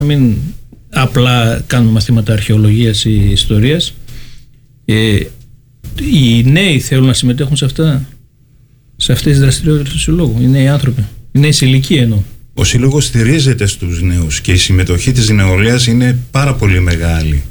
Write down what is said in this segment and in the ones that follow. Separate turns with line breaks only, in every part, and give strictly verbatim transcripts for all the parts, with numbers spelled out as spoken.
μην απλά κάνουμε μαθήματα αρχαιολογίας ή ιστορίας. Ε, οι νέοι θέλουν να συμμετέχουν σε αυτά, σε αυτές τις δραστηριότητες του Συλλόγου, οι νέοι άνθρωποι, οι νέοι σε ηλικία εννοώ.
Ο Σύλλογος στηρίζεται στους νέους και η συμμετοχή της νεολαίας είναι πάρα πολύ μεγάλη.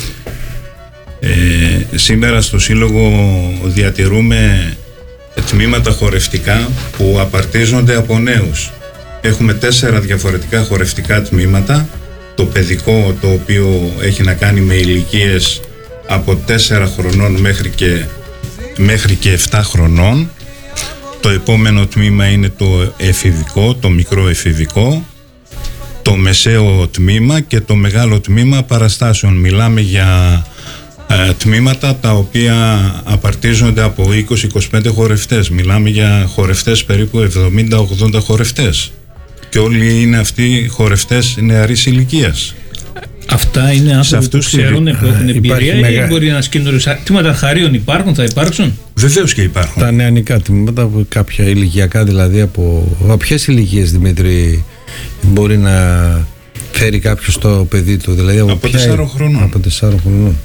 Ε, σήμερα στο Σύλλογο διατηρούμε τμήματα χορευτικά που απαρτίζονται από νέους. Έχουμε τέσσερα διαφορετικά χορευτικά τμήματα. Το παιδικό, το οποίο έχει να κάνει με ηλικίες από τέσσερα χρονών μέχρι και, μέχρι και επτά χρονών. Το επόμενο τμήμα είναι το εφηβικό, το μικρό εφηβικό, το μεσαίο τμήμα και το μεγάλο τμήμα παραστάσεων. Μιλάμε για ε, τμήματα τα οποία απαρτίζονται από είκοσι με είκοσι πέντε χορευτές. Μιλάμε για χορευτές περίπου εβδομήντα με ογδόντα χορευτές. Και όλοι είναι αυτοί χορευτές νεαρής ηλικίας.
Αυτά είναι άνθρωποι που ξέρουν, που έχουν εμπειρία ή μεγα... μπορεί να σκηνούν. Τμήματα αρχαρίων υπάρχουν, θα υπάρξουν?
Βεβαίως και υπάρχουν.
Τα νεανικά τμήματα, κάποια ηλικιακά δηλαδή, από, από ποιες ηλικίες, Δημήτρη, μπορεί να φέρει κάποιος το παιδί του? Δηλαδή από,
από τεσσάρων χρονών.
Από τεσσάρων χρονών.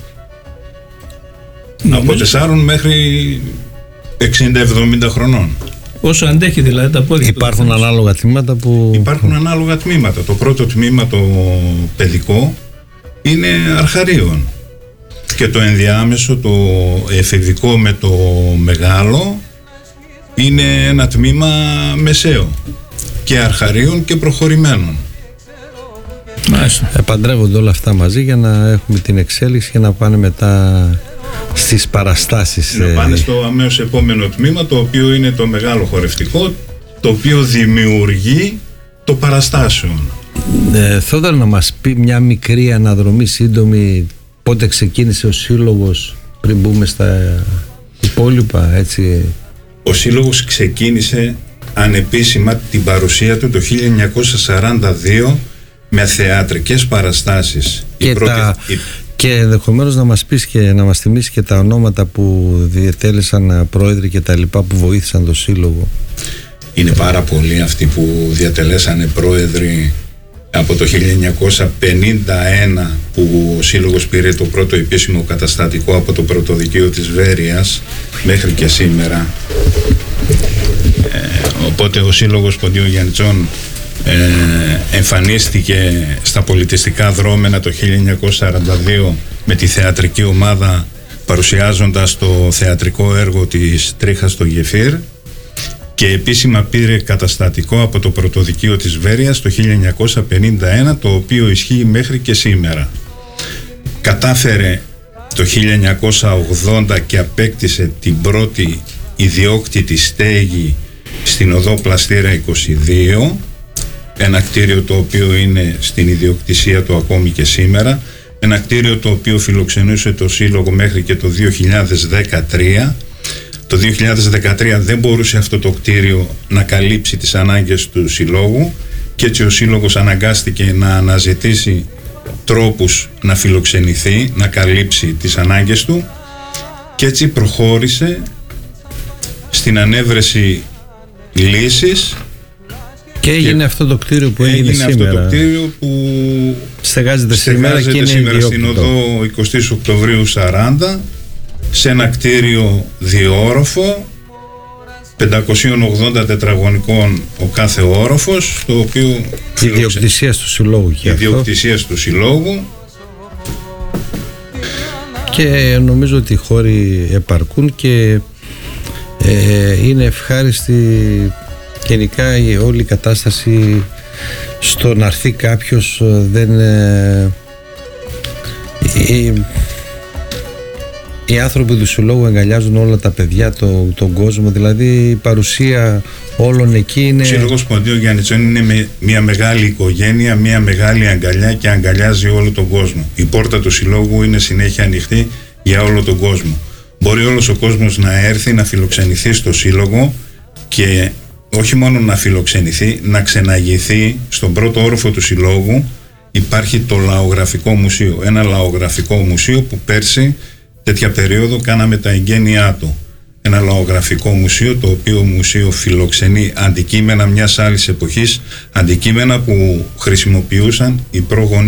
Από τεσσάρων μέχρι εξήντα με εβδομήντα χρονών.
Όσο αντέχει δηλαδή τα πόδια.
Υπάρχουν
του
ανάλογα τμήματα που...
Υπάρχουν ανάλογα τμήματα. Το πρώτο τμήμα, το παιδικό, είναι αρχαρίων. Και το ενδιάμεσο, το εφηβικό με το μεγάλο, είναι ένα τμήμα μεσαίο. Και αρχαρίων και προχωρημένων.
Μάλιστα.
Επαντρεύονται όλα αυτά μαζί για να έχουμε την εξέλιξη και να πάνε μετά στις παραστάσεις.
Να πάνε στο αμέσως επόμενο τμήμα, το οποίο είναι το μεγάλο χορευτικό, το οποίο δημιουργεί το παραστάσεων.
Ε, Θόδωρα, να μας πει μια μικρή αναδρομή σύντομη, πότε ξεκίνησε ο Σύλλογος, πριν μπούμε στα υπόλοιπα, έτσι.
Ο Σύλλογος ξεκίνησε ανεπίσημα την παρουσία του το χίλια εννιακόσια σαράντα δύο με θεατρικές παραστάσεις.
Και,
η πρώτη...
τα... και ενδεχομένως να μας πεις και να μας θυμίσεις και τα ονόματα που διετέλεσαν πρόεδροι και τα λοιπά που βοήθησαν το Σύλλογο.
Είναι πάρα πολλοί αυτοί που διατελέσανε πρόεδροι από το χίλια εννιακόσια πενήντα ένα, που ο Σύλλογος πήρε το πρώτο επίσημο καταστατικό από το Πρωτοδικείο της Βέρειας μέχρι και σήμερα. Ε, οπότε ο Σύλλογος Ποντίων Γιαννητσών ε, εμφανίστηκε στα πολιτιστικά δρόμενα το χίλια εννιακόσια σαράντα δύο με τη θεατρική ομάδα, παρουσιάζοντας το θεατρικό έργο της Τρίχας στο Γεφύρ, και επίσημα πήρε καταστατικό από το Πρωτοδικείο της Βέρειας το χίλια εννιακόσια πενήντα ένα, το οποίο ισχύει μέχρι και σήμερα. Κατάφερε το χίλια εννιακόσια ογδόντα και απέκτησε την πρώτη ιδιόκτητη στέγη στην οδό Πλαστήρα είκοσι δύο, ένα κτίριο το οποίο είναι στην ιδιοκτησία του ακόμη και σήμερα, ένα κτίριο το οποίο φιλοξενούσε το Σύλλογο μέχρι και το δύο χιλιάδες δεκατρία. Το δύο χιλιάδες δεκατρία δεν μπορούσε αυτό το κτίριο να καλύψει τις ανάγκες του Συλλόγου και έτσι ο Σύλλογος αναγκάστηκε να αναζητήσει τρόπους να φιλοξενηθεί, να καλύψει τις ανάγκες του, και έτσι προχώρησε στην ανέβρεση λύσης.
Και έγινε και αυτό το κτίριο που έγινε,
έγινε
σήμερα.
αυτό το κτίριο που
στεγάζεται,
στεγάζεται
σήμερα, και
σήμερα στην οδό εικοστή Οκτωβρίου σαράντα, σε ένα κτίριο διόροφο, πεντακόσια ογδόντα τετραγωνικών ο κάθε όροφος, το οποίο
ιδιοκτησίας του Συλλόγου και
ιδιοκτησίας του Συλλόγου.
Και νομίζω ότι οι χώροι επαρκούν και ε, είναι ευχάριστη γενικά η όλη η κατάσταση. Στο να έρθει κάποιος δεν ε, ε, οι άνθρωποι του Συλλόγου αγκαλιάζουν όλα τα παιδιά, το, τον κόσμο, δηλαδή η παρουσία όλων εκεί είναι...
Ο Σύλλογος Ποντίων Γιαννητσών είναι με μια μεγάλη οικογένεια, μια μεγάλη αγκαλιά και αγκαλιάζει όλο τον κόσμο. Η πόρτα του Συλλόγου είναι συνέχεια ανοιχτή για όλο τον κόσμο. Μπορεί όλος ο κόσμος να έρθει να φιλοξενηθεί στο Σύλλογο και όχι μόνο να φιλοξενηθεί, να ξεναγηθεί. Στον πρώτο όροφο του Συλλόγου υπάρχει το Λαογραφικό Μουσείο, ένα λαογραφικό μουσείο που πέρσι τέτοια περίοδο κάναμε τα εγγένειά του. Ένα λαογραφικό μουσείο, το οποίο μουσείο φιλοξενεί αντικείμενα μιας άλλης εποχής, αντικείμενα που χρησιμοποιούσαν οι προγονείς